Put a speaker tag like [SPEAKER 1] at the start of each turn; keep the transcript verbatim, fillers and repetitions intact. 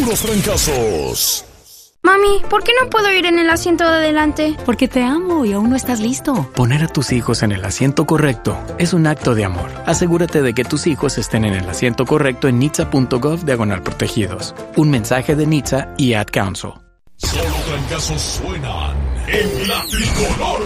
[SPEAKER 1] puros trancazos.
[SPEAKER 2] Mami, ¿por qué no puedo ir en el asiento de adelante?
[SPEAKER 3] Porque te amo y aún no estás listo. Poner a tus hijos en el asiento correcto es un acto de amor. Asegúrate de que tus hijos estén en el asiento correcto en nitsa.gov diagonal protegidos. Un mensaje de Nitsa y Ad Council.
[SPEAKER 1] Solo trancazos suenan en la tricolor.